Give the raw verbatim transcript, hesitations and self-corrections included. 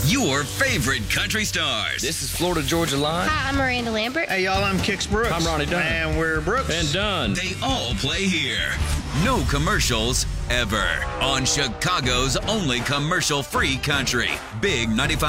your favorite country stars. This is Florida Georgia Line. Hi, I'm Miranda Lambert. Hey, y'all, I'm Kix Brooks. I'm Ronnie Dunn. And we're Brooks. And Dunn. They all play here. No commercials ever on Chicago's only commercial-free country. Big ninety-five.